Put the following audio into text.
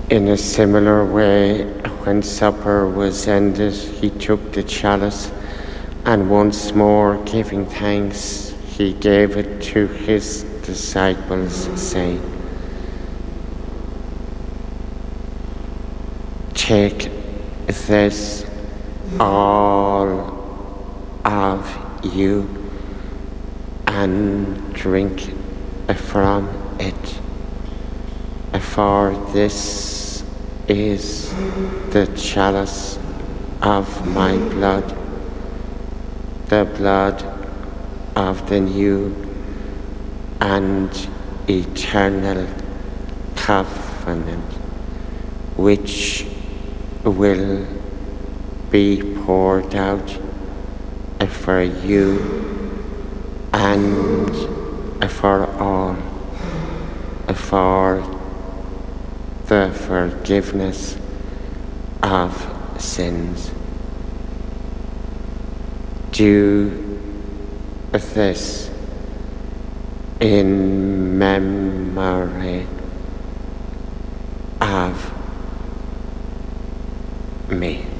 In a similar way, when supper was ended, he took the chalice, and once more giving thanks, he gave it to his disciples, saying, "Take this, all of you, and drink from it, for this is the chalice of my blood, the blood of the new and eternal covenant, which will be poured out for you and for all, for the forgiveness of sins. Do this in memory of me."